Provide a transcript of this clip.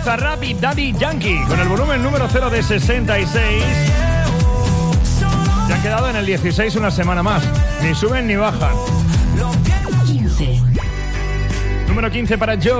Bizarrap y Daddy Yankee, con el volumen número 0 de 66. Se han quedado en el 16 una semana más. Ni suben ni bajan. 15. Número 15 para Joe.